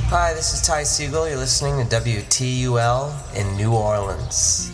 Hi, this is Ty Siegel. You're listening to WTUL in New Orleans.